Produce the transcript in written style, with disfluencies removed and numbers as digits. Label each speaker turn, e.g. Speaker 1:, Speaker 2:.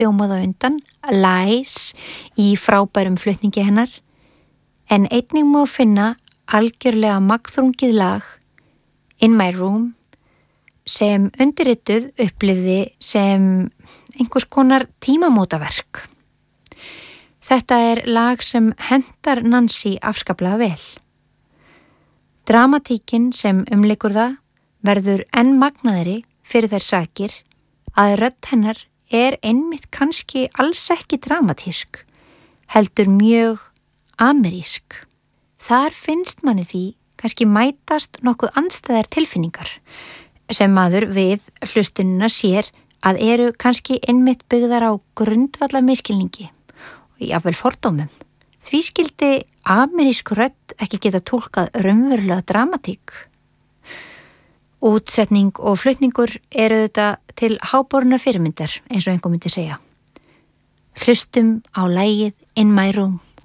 Speaker 1: hljómað á undan, Lies í frábærum flutningi hennar, en einnig má finna algjörlega magnþrungið lag In My Room sem undirrituð upplifði sem einhvers konar tímamótaverk. Þetta lag sem hentar Nancy afskaplega vel. Dramatíkin sem umlykur það verður enn magnaðri fyrir þær sakir að rödd hennar einmitt kannski alls ekki dramatísk, heldur mjög amerísk. Þar finnst manni því kannski mætast nokkuð andstæðar tilfinningar sem maður við hlustunina sér að eru kannski einmitt byggðar á grundvalla miskilningi og jafnvel fordómum. Því skildi amerísk rödd ekki geta túlkað raunverulega dramatík. Útsetning og flutningur eru þetta til háborna fyrirmyndar, eins og einhver myndi segja. Hlustum á lagið In My Room.